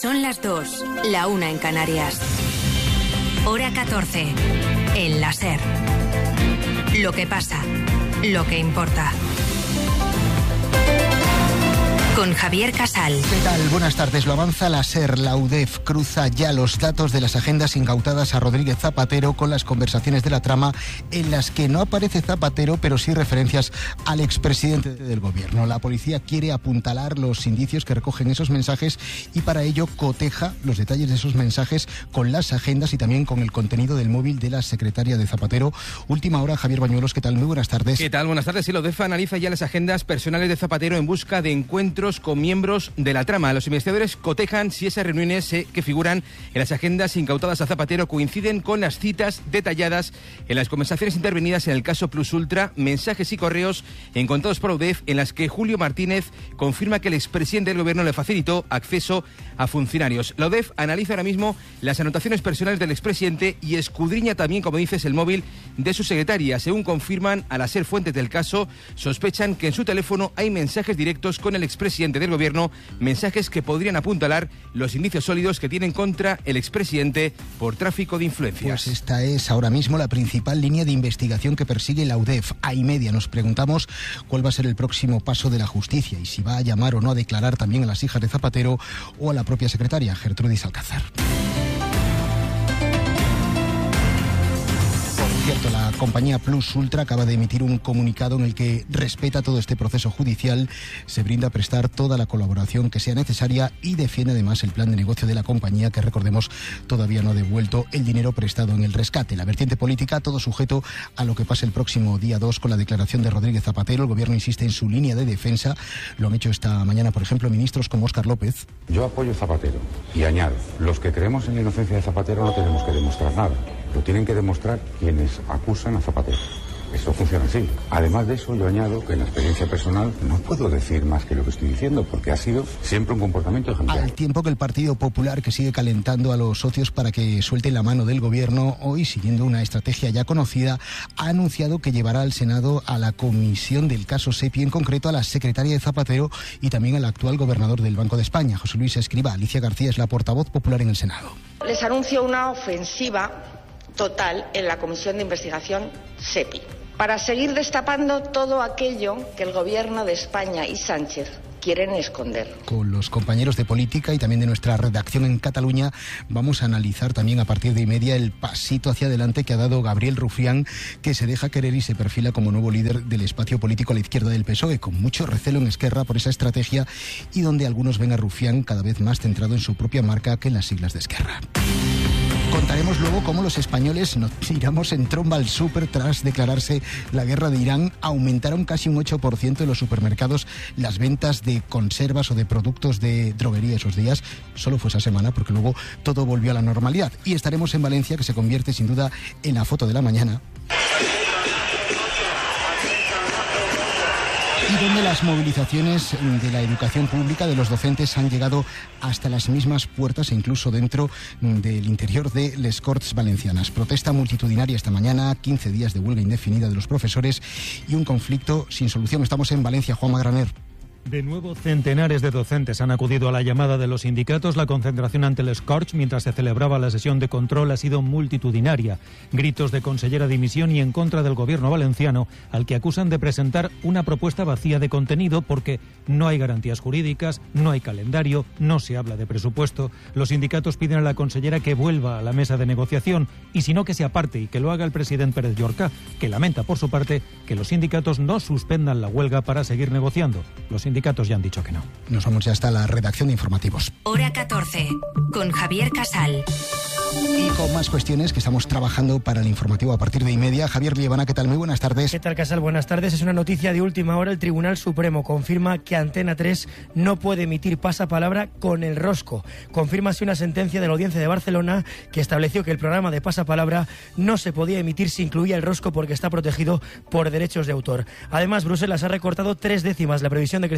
Son las 2, la 1 en Canarias. Hora 14, en la SER. Lo que pasa, lo que importa. Con Javier Casal. ¿Qué tal? Buenas tardes. Lo avanza la SER. La UDEF cruza ya los datos de las agendas incautadas a Rodríguez Zapatero con las conversaciones de la trama en las que no aparece Zapatero, pero sí referencias al expresidente del gobierno. La policía quiere apuntalar los indicios que recogen esos mensajes y para ello coteja los detalles de esos mensajes con las agendas y también con el contenido del móvil de la secretaria de Zapatero. Última hora, Javier Bañuelos. ¿Qué tal? Muy buenas tardes. ¿Qué tal? Buenas tardes. Sí, la UDEF analiza ya las agendas personales de Zapatero en busca de encuentros con miembros de la trama. Los investigadores cotejan si esas reuniones que figuran en las agendas incautadas a Zapatero coinciden con las citas detalladas en las conversaciones intervenidas en el caso Plus Ultra, mensajes y correos encontrados por UDEF en las que Julio Martínez confirma que el expresidente del gobierno le facilitó acceso a funcionarios. La UDEF analiza ahora mismo las anotaciones personales del expresidente y escudriña también, como dices, el móvil de su secretaria. Según confirman a la SER fuentes del caso, sospechan que en su teléfono hay mensajes directos con el expresidente del gobierno, mensajes que podrían apuntalar los indicios sólidos que tienen contra el expresidente por tráfico de influencias. Pues esta es ahora mismo la principal línea de investigación que persigue la UDEF. A y media nos preguntamos cuál va a ser el próximo paso de la justicia y si va a llamar o no a declarar también a las hijas de Zapatero o a la propia secretaria, Gertrudis Alcázar. Cierto, la compañía Plus Ultra acaba de emitir un comunicado en el que respeta todo este proceso judicial, se brinda a prestar toda la colaboración que sea necesaria y defiende además el plan de negocio de la compañía que, recordemos, todavía no ha devuelto el dinero prestado en el rescate. La vertiente política, todo sujeto a lo que pase el próximo día 2 con la declaración de Rodríguez Zapatero. El gobierno insiste en su línea de defensa. Lo han hecho esta mañana, por ejemplo, ministros como Óscar López. Yo apoyo a Zapatero y añado, los que creemos en la inocencia de Zapatero no tenemos que demostrar nada. Lo tienen que demostrar quienes acusan a Zapatero. Eso funciona así. Además de eso, yo añado que en la experiencia personal no puedo decir más que lo que estoy diciendo, porque ha sido siempre un comportamiento ejemplar. Al tiempo que el Partido Popular, que sigue calentando a los socios para que suelten la mano del gobierno, hoy, siguiendo una estrategia ya conocida, ha anunciado que llevará al Senado a la comisión del caso SEPI, en concreto a la secretaria de Zapatero y también al actual gobernador del Banco de España, José Luis Escrivá. Alicia García es la portavoz popular en el Senado. Les anuncio una ofensiva total en la Comisión de Investigación SEPI, para seguir destapando todo aquello que el Gobierno de España y Sánchez quieren esconder. Con los compañeros de política y también de nuestra redacción en Cataluña vamos a analizar también a partir de y media el pasito hacia adelante que ha dado Gabriel Rufián, que se deja querer y se perfila como nuevo líder del espacio político a la izquierda del PSOE, con mucho recelo en Esquerra por esa estrategia y donde algunos ven a Rufián cada vez más centrado en su propia marca que en las siglas de Esquerra. Contaremos luego cómo los españoles nos tiramos en tromba al súper tras declararse la guerra de Irán. Aumentaron casi un 8% en los supermercados las ventas de conservas o de productos de droguería esos días. Solo fue esa semana porque luego todo volvió a la normalidad. Y estaremos en Valencia, que se convierte sin duda en la foto de la mañana. Y donde las movilizaciones de la educación pública, de los docentes, han llegado hasta las mismas puertas e incluso dentro del interior de les Corts Valencianas. Protesta multitudinaria esta mañana, 15 días de huelga indefinida de los profesores y un conflicto sin solución. Estamos en Valencia, Juanma Graner. De nuevo, centenares de docentes han acudido a la llamada de los sindicatos. La concentración ante el Scorch, mientras se celebraba la sesión de control, ha sido multitudinaria. Gritos de consellera dimisión y en contra del gobierno valenciano, al que acusan de presentar una propuesta vacía de contenido porque no hay garantías jurídicas, no hay calendario, no se habla de presupuesto. Los sindicatos piden a la consellera que vuelva a la mesa de negociación y si no, que se aparte y que lo haga el presidente Pérez Llorca, que lamenta por su parte que los sindicatos no suspendan la huelga para seguir negociando. Los sindicatos ya han dicho que no. Nos vamos ya hasta la redacción de informativos. Hora 14, con Javier Casal. Y con más cuestiones que estamos trabajando para el informativo a partir de y media. Javier Liebana, ¿qué tal? Muy buenas tardes. ¿Qué tal, Casal? Buenas tardes. Es una noticia de última hora. El Tribunal Supremo confirma que Antena 3 no puede emitir pasapalabra con el rosco. Confirma así una sentencia de la Audiencia de Barcelona que estableció que el programa de pasapalabra no se podía emitir si incluía el rosco porque está protegido por derechos de autor. Además, Bruselas ha recortado 3 décimas la previsión de crecimiento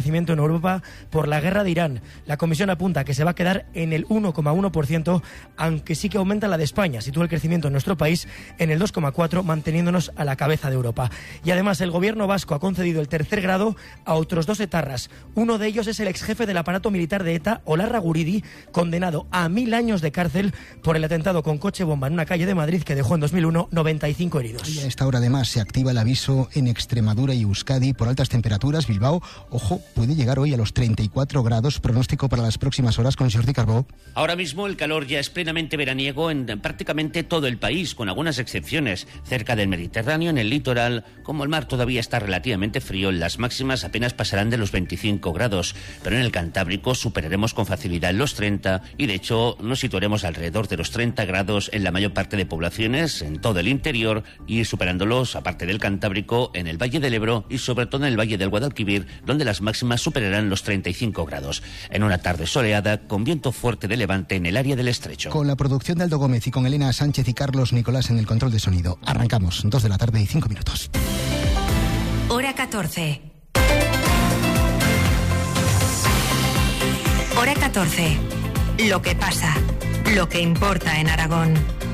crecimiento en Europa por la guerra de Irán. La Comisión apunta que se va a quedar en el 1,1%, aunque sí que aumenta la de España. Sitúa el crecimiento en nuestro país en el 2,4%, manteniéndonos a la cabeza de Europa. Y además el gobierno vasco ha concedido el tercer grado a otros 2 etarras. Uno de ellos es el exjefe del aparato militar de ETA, Olarra Guridi, condenado a 1000 años de cárcel por el atentado con coche bomba en una calle de Madrid que dejó en 2001 95 heridos. Y a esta hora además se activa el aviso en Extremadura y Euskadi por altas temperaturas. Bilbao, ojo, puede llegar hoy a los 34 grados. Pronóstico para las próximas horas con Jordi Carbó. Ahora mismo el calor ya es plenamente veraniego en prácticamente todo el país, con algunas excepciones. Cerca del Mediterráneo, en el litoral, como el mar todavía está relativamente frío, las máximas apenas pasarán de los 25 grados. Pero en el Cantábrico superaremos con facilidad los 30 y de hecho nos situaremos alrededor de los 30 grados en la mayor parte de poblaciones, en todo el interior, y superándolos, aparte del Cantábrico, en el Valle del Ebro y sobre todo en el Valle del Guadalquivir, donde las máximas superarán los 35 grados. En una tarde soleada, con viento fuerte de levante en el área del Estrecho. Con la producción de Aldo Gómez y con Elena Sánchez y Carlos Nicolás en el control de sonido. Arrancamos, 2 de la tarde y 5 minutos. Hora 14. Hora 14. Lo que pasa, lo que importa en Aragón.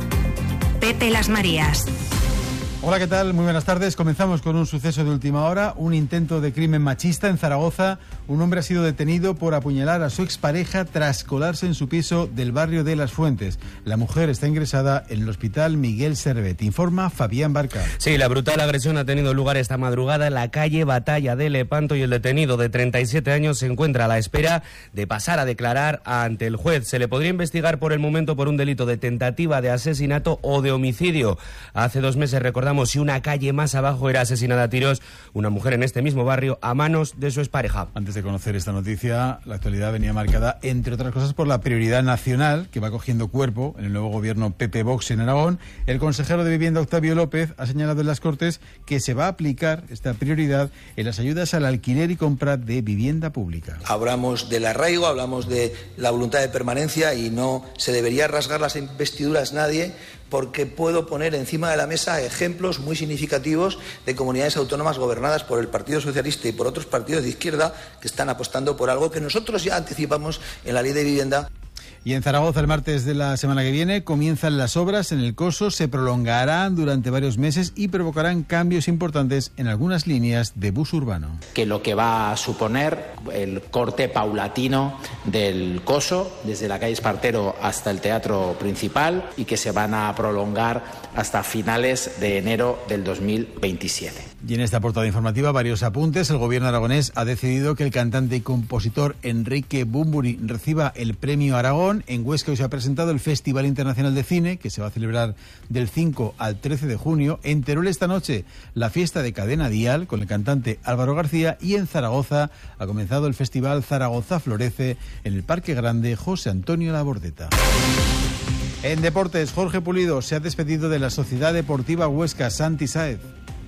Pepe Las Marías. Hola, ¿qué tal? Muy buenas tardes. Comenzamos con un suceso de última hora, un intento de crimen machista en Zaragoza. Un hombre ha sido detenido por apuñalar a su expareja tras colarse en su piso del barrio de Las Fuentes. La mujer está ingresada en el hospital Miguel Servet. Informa Fabián Barca. Sí, la brutal agresión ha tenido lugar esta madrugada en la calle Batalla de Lepanto y el detenido de 37 años se encuentra a la espera de pasar a declarar ante el juez. Se le podría investigar por el momento por un delito de tentativa de asesinato o de homicidio. Hace 2 meses, recordamos, si una calle más abajo era asesinada a tiros una mujer en este mismo barrio a manos de su expareja. Antes de conocer esta noticia, la actualidad venía marcada, entre otras cosas, por la prioridad nacional que va cogiendo cuerpo en el nuevo gobierno PP-Vox en Aragón. El consejero de Vivienda, Octavio López, ha señalado en las Cortes que se va a aplicar esta prioridad en las ayudas al alquiler y compra de vivienda pública. Hablamos del arraigo, hablamos de la voluntad de permanencia y no se debería rasgar las vestiduras nadie, porque puedo poner encima de la mesa ejemplos muy significativos de comunidades autónomas gobernadas por el Partido Socialista y por otros partidos de izquierda que están apostando por algo que nosotros ya anticipamos en la Ley de Vivienda. Y en Zaragoza, el martes de la semana que viene, comienzan las obras en el Coso, se prolongarán durante varios meses y provocarán cambios importantes en algunas líneas de bus urbano. Que lo que va a suponer el corte paulatino del Coso, desde la calle Espartero hasta el Teatro Principal, y que se van a prolongar hasta finales de enero del 2027. Y en esta portada informativa, varios apuntes. El gobierno aragonés ha decidido que el cantante y compositor Enrique Bunbury reciba el Premio Aragón. En Huesca hoy se ha presentado el Festival Internacional de Cine, que se va a celebrar del 5 al 13 de junio. En Teruel esta noche, la fiesta de Cadena Dial con el cantante Álvaro García. Y en Zaragoza ha comenzado el Festival Zaragoza Florece en el Parque Grande José Antonio Labordeta. En deportes, Jorge Pulido se ha despedido de la Sociedad Deportiva Huesca. Santi Sáez.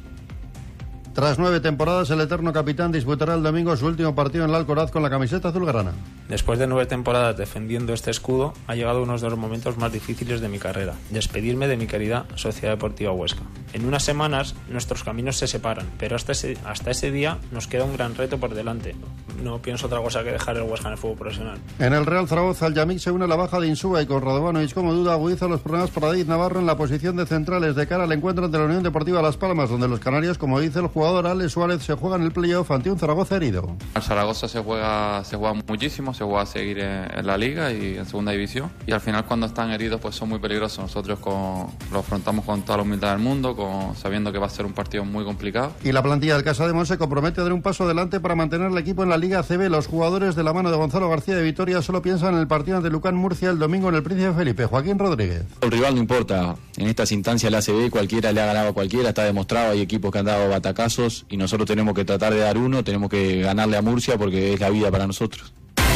Tras 9 temporadas, el eterno capitán disputará el domingo su último partido en el Alcoraz con la camiseta azulgrana. Después de 9 temporadas defendiendo este escudo, ha llegado uno de los momentos más difíciles de mi carrera: despedirme de mi querida Sociedad Deportiva Huesca. En unas semanas nuestros caminos se separan, pero hasta ese día nos queda un gran reto por delante. No pienso otra cosa que dejar el Huesca en el fútbol profesional. En el Real Zaragoza, el Yamik se une a la baja de Insúa y con Radovanovic como duda agudiza los problemas para David Navarro en la posición de centrales de cara al encuentro ante la Unión Deportiva Las Palmas, donde los canarios, como dice el jugador Alex Suárez, se juegan el playoff ante un Zaragoza herido. El Zaragoza se juega muchísimo, se juega a seguir en la liga y en segunda división, y al final cuando están heridos pues son muy peligrosos. Nosotros lo afrontamos con toda la humildad del mundo, sabiendo que va a ser un partido muy complicado. Y la plantilla del Casademón se compromete a dar un paso adelante para mantener el equipo en la Liga ACB. Los jugadores de la mano de Gonzalo García de Vitoria solo piensan en el partido ante Lucán Murcia el domingo en el Príncipe Felipe. Joaquín Rodríguez. El rival no importa, en estas instancias la ACB cualquiera le ha ganado a cualquiera, está demostrado, hay equipos que han dado batacazos y nosotros tenemos que tratar de dar uno, tenemos que ganarle a Murcia porque es la vida para nosotros.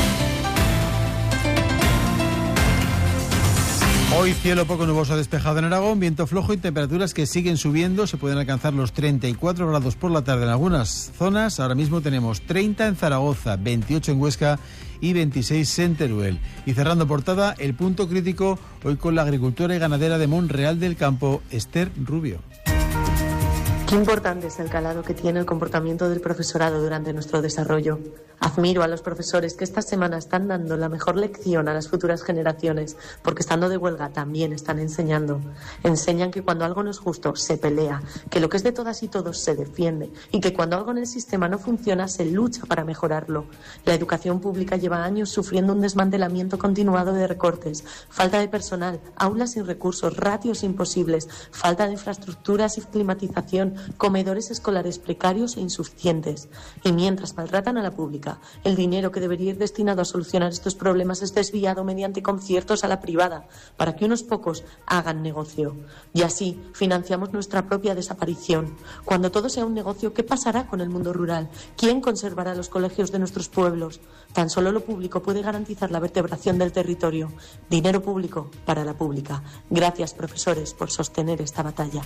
Hoy cielo poco nuboso despejado en Aragón, viento flojo y temperaturas que siguen subiendo. Se pueden alcanzar los 34 grados por la tarde en algunas zonas. Ahora mismo tenemos 30 en Zaragoza, 28 en Huesca y 26 en Teruel. Y cerrando portada, el punto crítico hoy con la agricultora y ganadera de Monreal del Campo, Esther Rubio. Qué importante es el calado que tiene el comportamiento del profesorado durante nuestro desarrollo. Admiro a los profesores que esta semana están dando la mejor lección a las futuras generaciones, porque estando de huelga también están enseñando. Enseñan que cuando algo no es justo se pelea, que lo que es de todas y todos se defiende y que cuando algo en el sistema no funciona se lucha para mejorarlo. La educación pública lleva años sufriendo un desmantelamiento continuado de recortes, falta de personal, aulas sin recursos, ratios imposibles, falta de infraestructuras y climatización, comedores escolares precarios e insuficientes. Y mientras maltratan a la pública, el dinero que debería ir destinado a solucionar estos problemas es desviado mediante conciertos a la privada, para que unos pocos hagan negocio. Y así financiamos nuestra propia desaparición. Cuando todo sea un negocio, ¿qué pasará con el mundo rural? ¿Quién conservará los colegios de nuestros pueblos? Tan solo lo público puede garantizar la vertebración del territorio. Dinero público para la pública. Gracias, profesores, por sostener esta batalla.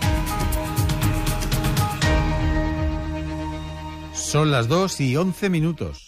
Son las 2:11.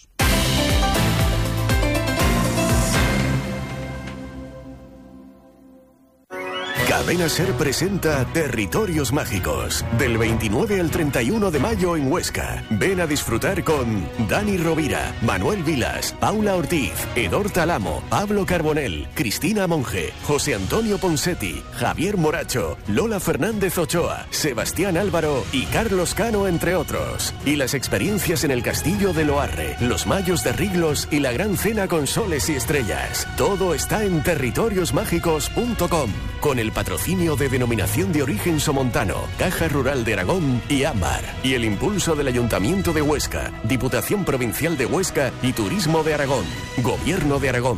Cadena Ser presenta Territorios Mágicos, del 29 al 31 de mayo en Huesca. Ven a disfrutar con Dani Rovira, Manuel Vilas, Paula Ortiz, Edor Talamo, Pablo Carbonell, Cristina Monge, José Antonio Ponsetti, Javier Moracho, Lola Fernández Ochoa, Sebastián Álvaro y Carlos Cano, entre otros. Y las experiencias en el Castillo de Loarre, los Mayos de Riglos y la Gran Cena con soles y estrellas. Todo está en territoriosmágicos.com, con el patrocinio de Denominación de Origen Somontano, Caja Rural de Aragón y Ámbar, y el impulso del Ayuntamiento de Huesca, Diputación Provincial de Huesca y Turismo de Aragón, Gobierno de Aragón.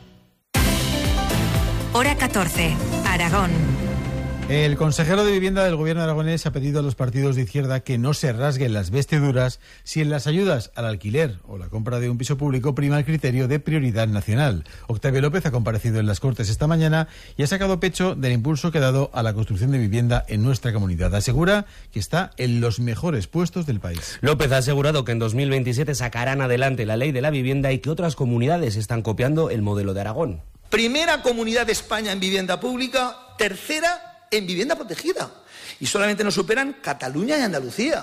Hora 14, Aragón. El consejero de Vivienda del Gobierno aragonés ha pedido a los partidos de izquierda que no se rasguen las vestiduras si en las ayudas al alquiler o la compra de un piso público prima el criterio de prioridad nacional. Octavio López ha comparecido en las Cortes esta mañana y ha sacado pecho del impulso que ha dado a la construcción de vivienda en nuestra comunidad. Asegura que está en los mejores puestos del país. López ha asegurado que en 2027 sacarán adelante la ley de la vivienda y que otras comunidades están copiando el modelo de Aragón. Primera comunidad de España en vivienda pública, tercera en vivienda protegida. Y solamente nos superan Cataluña y Andalucía.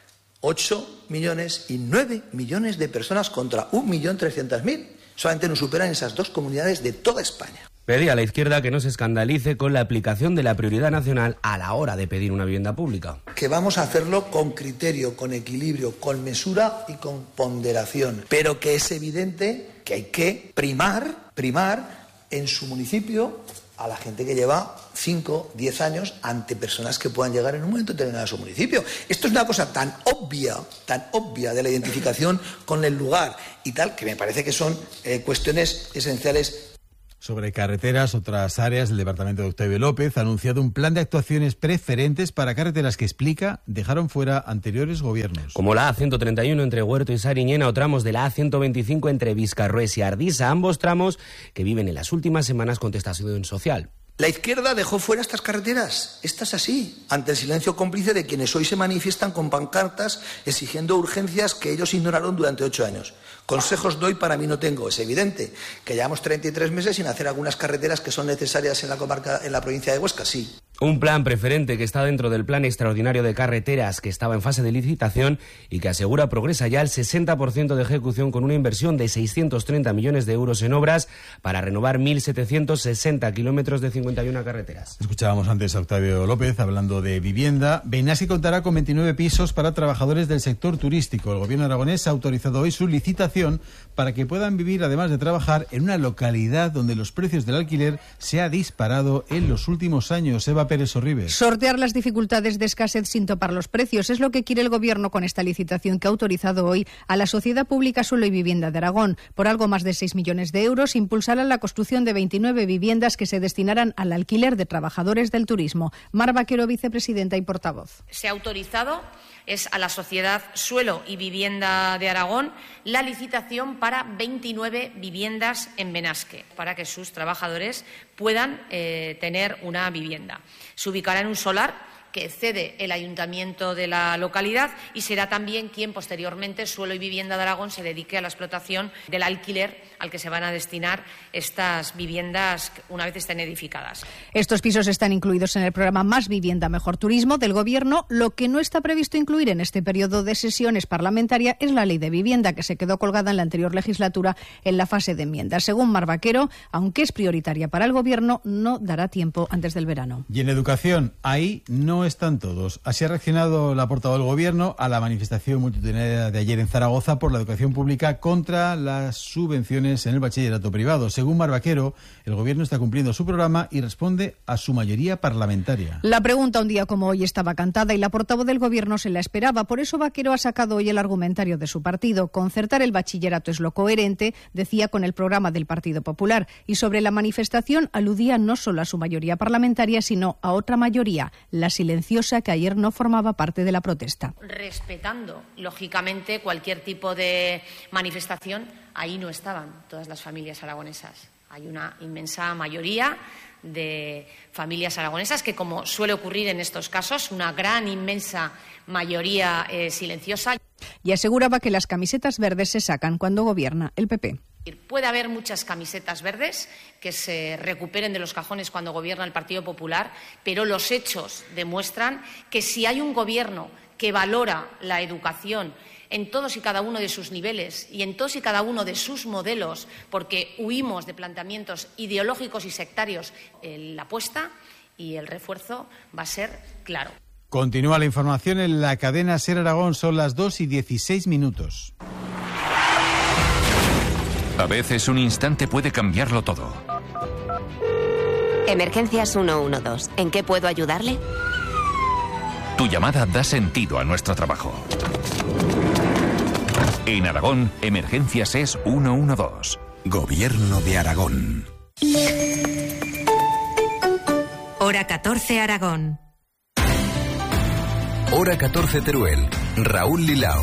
8 millones y 9 millones de personas contra 1.300.000. Solamente nos superan esas dos comunidades de toda España. Pedía a la izquierda que no se escandalice con la aplicación de la prioridad nacional a la hora de pedir una vivienda pública. Que vamos a hacerlo con criterio, con equilibrio, con mesura y con ponderación. Pero que es evidente que hay que primar en su municipio a la gente que lleva 5, 10 años ante personas que puedan llegar en un momento determinado a su municipio. Esto es una cosa tan obvia de la identificación con el lugar y tal, que me parece que son cuestiones esenciales. Sobre carreteras, otras áreas, el departamento de Octavio López ha anunciado un plan de actuaciones preferentes para carreteras que, explica, dejaron fuera anteriores gobiernos. Como la A131 entre Huerto y Sariñena o tramos de la A125 entre Vizcarrués y Ardisa, ambos tramos que viven en las últimas semanas contestación social. La izquierda dejó fuera estas carreteras, estas así, ante el silencio cómplice de quienes hoy se manifiestan con pancartas exigiendo urgencias que ellos ignoraron durante 8 años. Consejos doy, para mí no tengo. Es evidente que llevamos 33 meses sin hacer algunas carreteras que son necesarias en la comarca, en la provincia de Huesca, sí. Un plan preferente que está dentro del plan extraordinario de carreteras que estaba en fase de licitación y que asegura progresa ya el 60% de ejecución con una inversión de 630 millones de euros en obras para renovar 1.760 kilómetros de 51 carreteras. Escuchábamos antes a Octavio López hablando de vivienda. Benassi contará con 29 pisos para trabajadores del sector turístico. El gobierno aragonés ha autorizado hoy su licitación para que puedan vivir, además de trabajar, en una localidad donde los precios del alquiler se ha disparado en los últimos años. Eva Pérez Orribes. Sortear las dificultades de escasez sin topar los precios es lo que quiere el Gobierno con esta licitación que ha autorizado hoy a la Sociedad Pública Suelo y Vivienda de Aragón. Por algo más de 6 millones de euros impulsarán la construcción de 29 viviendas que se destinarán al alquiler de trabajadores del turismo. Mar Vaquero, vicepresidenta y portavoz. Se ha autorizado a la Sociedad Suelo y Vivienda de Aragón la licitación para 29 viviendas en Benasque, para que sus trabajadores puedan tener una vivienda. Se ubicará en un solar que cede el ayuntamiento de la localidad y será también quien posteriormente Suelo y Vivienda de Aragón se dedique a la explotación del alquiler al que se van a destinar estas viviendas una vez estén edificadas. Estos pisos están incluidos en el programa Más Vivienda, Mejor Turismo del Gobierno. Lo que no está previsto incluir en este periodo de sesiones parlamentarias es la Ley de Vivienda, que se quedó colgada en la anterior legislatura en la fase de enmiendas. Según Mar Vaquero, aunque es prioritaria para el Gobierno, no dará tiempo antes del verano. Y en educación, ahí no están todos. Así ha reaccionado la portavoz del Gobierno a la manifestación multitudinaria de ayer en Zaragoza por la educación pública contra las subvenciones en el bachillerato privado. Según Mar Vaquero, el Gobierno está cumpliendo su programa y responde a su mayoría parlamentaria. La pregunta un día como hoy estaba cantada y la portavoz del Gobierno se la esperaba. Por eso Vaquero ha sacado hoy el argumentario de su partido. Concertar el bachillerato es lo coherente, decía, con el programa del Partido Popular. Y sobre la manifestación aludía no solo a su mayoría parlamentaria, sino a otra mayoría, la silenciosa, que ayer no formaba parte de la protesta. Respetando, lógicamente, cualquier tipo de manifestación, ahí no estaban todas las familias aragonesas. Hay una inmensa mayoría de familias aragonesas que, como suele ocurrir en estos casos, una gran, inmensa mayoría silenciosa. Y aseguraba que las camisetas verdes se sacan cuando gobierna el PP. Puede haber muchas camisetas verdes que se recuperen de los cajones cuando gobierna el Partido Popular, pero los hechos demuestran que si hay un gobierno que valora la educación en todos y cada uno de sus niveles y en todos y cada uno de sus modelos, porque huimos de planteamientos ideológicos y sectarios, la apuesta y el refuerzo va a ser claro. Continúa la información en la cadena SER Aragón. Son las 2:16. A veces un instante puede cambiarlo todo. Emergencias 112. ¿En qué puedo ayudarle? Tu llamada da sentido a nuestro trabajo. En Aragón, Emergencias es 112. Gobierno de Aragón. Hora 14 Aragón. Hora 14 Teruel. Raúl Lilao.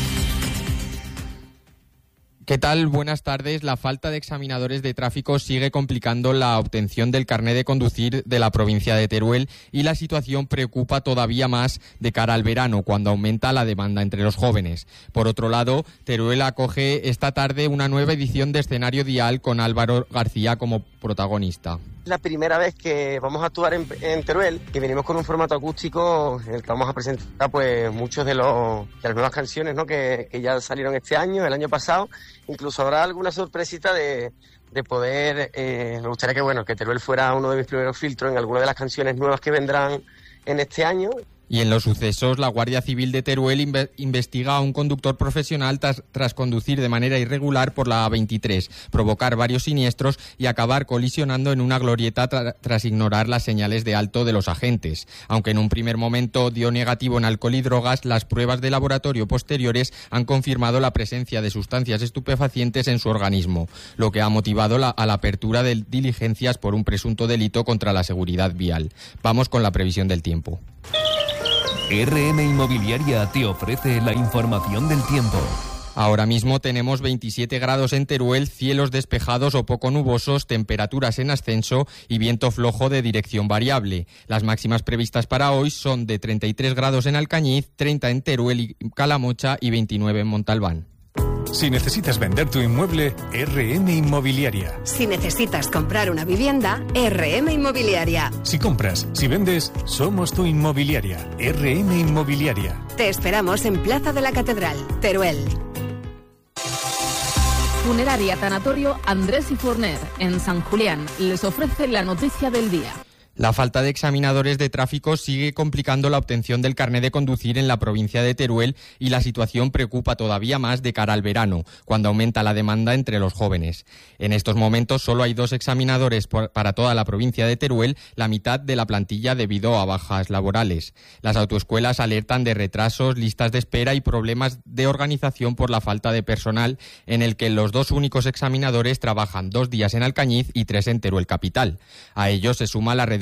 ¿Qué tal? Buenas tardes. La falta de examinadores de tráfico sigue complicando la obtención del carné de conducir de la provincia de Teruel y la situación preocupa todavía más de cara al verano, cuando aumenta la demanda entre los jóvenes. Por otro lado, Teruel acoge esta tarde una nueva edición de Escenario Dial con Álvaro García como protagonista. Es la primera vez que vamos a actuar en Teruel y venimos con un formato acústico en el que vamos a presentar pues muchos de las nuevas canciones, ¿no? que ya salieron este año, el año pasado. Incluso habrá alguna sorpresita de poder, me gustaría que Teruel fuera uno de mis primeros filtros en alguna de las canciones nuevas que vendrán en este año. Y en los sucesos, la Guardia Civil de Teruel investiga a un conductor profesional tras conducir de manera irregular por la A23, provocar varios siniestros y acabar colisionando en una glorieta tras ignorar las señales de alto de los agentes. Aunque en un primer momento dio negativo en alcohol y drogas, las pruebas de laboratorio posteriores han confirmado la presencia de sustancias estupefacientes en su organismo, lo que ha motivado a la apertura de diligencias por un presunto delito contra la seguridad vial. Vamos con la previsión del tiempo. RM Inmobiliaria te ofrece la información del tiempo. Ahora mismo tenemos 27 grados en Teruel, cielos despejados o poco nubosos, temperaturas en ascenso y viento flojo de dirección variable. Las máximas previstas para hoy son de 33 grados en Alcañiz, 30 en Teruel y Calamocha y 29 en Montalbán. Si necesitas vender tu inmueble, RM Inmobiliaria. Si necesitas comprar una vivienda, RM Inmobiliaria. Si compras, si vendes, somos tu inmobiliaria. RM Inmobiliaria. Te esperamos en Plaza de la Catedral, Teruel. Funeraria Tanatorio Andrés y Forner, en San Julián, les ofrece la noticia del día. La falta de examinadores de tráfico sigue complicando la obtención del carné de conducir en la provincia de Teruel y la situación preocupa todavía más de cara al verano, cuando aumenta la demanda entre los jóvenes. En estos momentos solo hay 2 examinadores para toda la provincia de Teruel, la mitad de la plantilla debido a bajas laborales. Las autoescuelas alertan de retrasos, listas de espera y problemas de organización por la falta de personal, en el que los 2 únicos examinadores trabajan 2 días en Alcañiz y 3 en Teruel capital. A ello se suma la reducción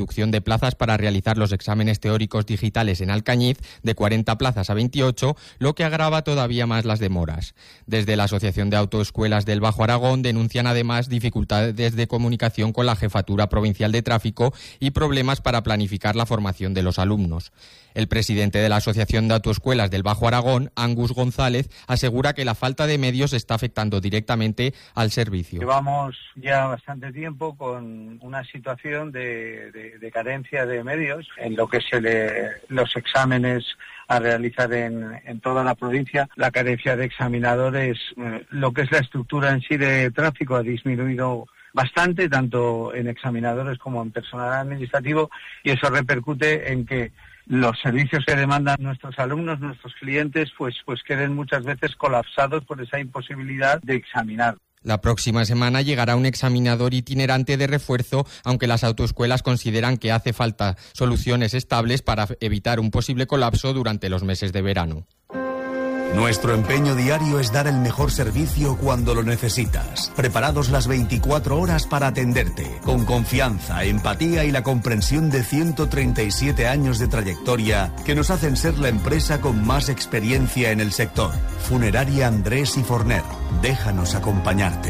reducción de plazas para realizar los exámenes teóricos digitales en Alcañiz de 40 plazas a 28, lo que agrava todavía más las demoras. Desde la Asociación de Autoescuelas del Bajo Aragón denuncian además dificultades de comunicación con la Jefatura Provincial de Tráfico y problemas para planificar la formación de los alumnos. El presidente de la Asociación de Autoescuelas del Bajo Aragón, Angus González, asegura que la falta de medios está afectando directamente al servicio. Llevamos ya bastante tiempo con una situación de carencia de medios en lo que es los exámenes a realizar en toda la provincia. La carencia de examinadores, lo que es la estructura en sí de tráfico ha disminuido bastante, tanto en examinadores como en personal administrativo, y eso repercute en que los servicios que demandan nuestros alumnos, nuestros clientes, pues queden muchas veces colapsados por esa imposibilidad de examinar. La próxima semana llegará un examinador itinerante de refuerzo, aunque las autoescuelas consideran que hace falta soluciones estables para evitar un posible colapso durante los meses de verano. Nuestro empeño diario es dar el mejor servicio cuando lo necesitas. Preparados las 24 horas para atenderte, con confianza, empatía y la comprensión de 137 años de trayectoria que nos hacen ser la empresa con más experiencia en el sector. Funeraria Andrés y Forner. Déjanos acompañarte.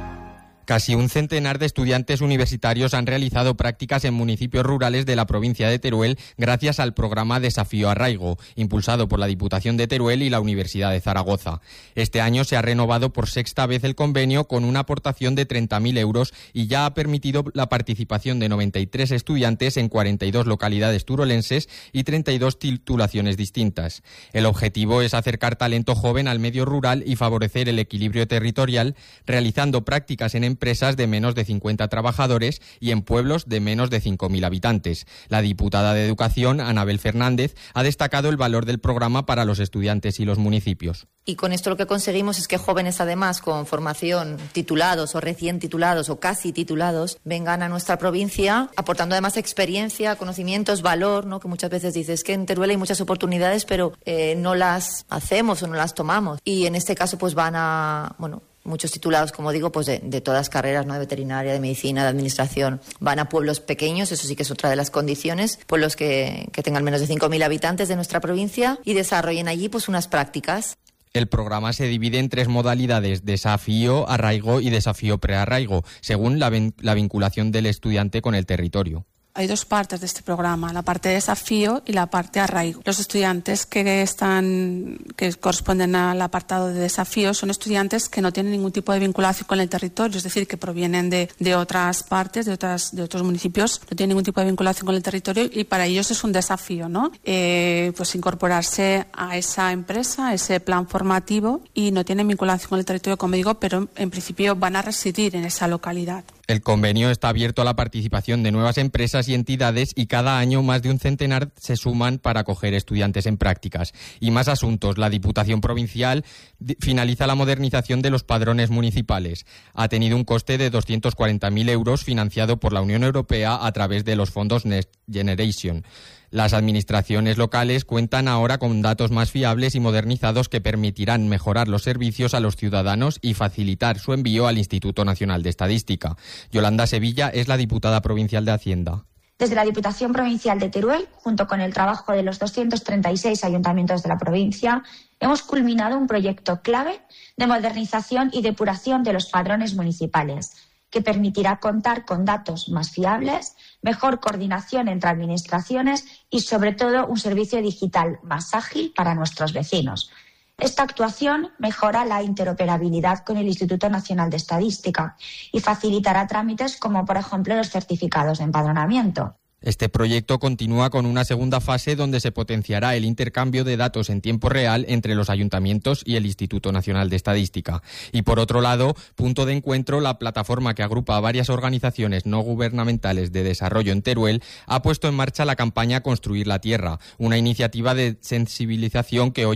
Casi un centenar de estudiantes universitarios han realizado prácticas en municipios rurales de la provincia de Teruel gracias al programa Desafío Arraigo, impulsado por la Diputación de Teruel y la Universidad de Zaragoza. Este año se ha renovado por sexta vez el convenio con una aportación de 30.000 euros y ya ha permitido la participación de 93 estudiantes en 42 localidades turolenses y 32 titulaciones distintas. El objetivo es acercar talento joven al medio rural y favorecer el equilibrio territorial, realizando prácticas en empresas de menos de 50 trabajadores y en pueblos de menos de 5.000 habitantes. La diputada de Educación, Anabel Fernández, ha destacado el valor del programa para los estudiantes y los municipios. Y con esto lo que conseguimos es que jóvenes, además, con formación, titulados o recién titulados o casi titulados, vengan a nuestra provincia aportando además experiencia, conocimientos, valor, ¿no? Que muchas veces dices que en Teruel hay muchas oportunidades, pero no las hacemos o no las tomamos. Y en este caso pues van a, muchos titulados, como digo, pues de todas carreras, ¿no? De veterinaria, de medicina, de administración, van a pueblos pequeños, eso sí que es otra de las condiciones, pueblos que tengan menos de 5.000 habitantes de nuestra provincia y desarrollen allí pues unas prácticas. El programa se divide en 3 modalidades: desafío, arraigo y desafío prearraigo, según la vinculación del estudiante con el territorio. Hay 2 partes de este programa, la parte de desafío y la parte de arraigo. Los estudiantes que corresponden al apartado de desafío son estudiantes que no tienen ningún tipo de vinculación con el territorio, es decir, que provienen de otras partes, de otros municipios, no tienen ningún tipo de vinculación con el territorio y para ellos es un desafío, ¿no? Pues incorporarse a esa empresa, a ese plan formativo, y no tienen vinculación con el territorio, como digo, pero en principio van a residir en esa localidad. El convenio está abierto a la participación de nuevas empresas y entidades y cada año más de un centenar se suman para acoger estudiantes en prácticas. Y más asuntos. La Diputación Provincial finaliza la modernización de los padrones municipales. Ha tenido un coste de 240.000 euros financiado por la Unión Europea a través de los fondos Next Generation. Las administraciones locales cuentan ahora con datos más fiables y modernizados que permitirán mejorar los servicios a los ciudadanos y facilitar su envío al Instituto Nacional de Estadística. Yolanda Sevilla es la diputada provincial de Hacienda. Desde la Diputación Provincial de Teruel, junto con el trabajo de los 236 ayuntamientos de la provincia, hemos culminado un proyecto clave de modernización y depuración de los padrones municipales, que permitirá contar con datos más fiables, mejor coordinación entre administraciones y, sobre todo, un servicio digital más ágil para nuestros vecinos. Esta actuación mejora la interoperabilidad con el Instituto Nacional de Estadística y facilitará trámites como, por ejemplo, los certificados de empadronamiento. Este proyecto continúa con una segunda fase donde se potenciará el intercambio de datos en tiempo real entre los ayuntamientos y el Instituto Nacional de Estadística. Y por otro lado, Punto de Encuentro, la plataforma que agrupa a varias organizaciones no gubernamentales de desarrollo en Teruel, ha puesto en marcha la campaña Construir la Tierra, una iniciativa de sensibilización que hoy